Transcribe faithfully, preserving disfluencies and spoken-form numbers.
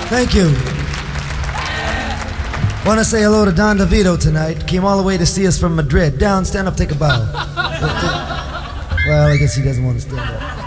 Thank you. Want to say hello to Don DeVito tonight. Came all the way to see us from Madrid. Down, stand up, take a bow. Well, I guess he doesn't want to stand up.